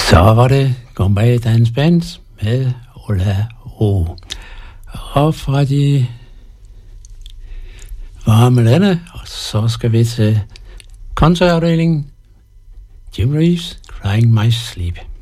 Så var det Gombay Dance Band med Ola O. Og fra de varme lande, og så skal vi til koncertafdelingen. Jim Reeves, Crying My Sleep.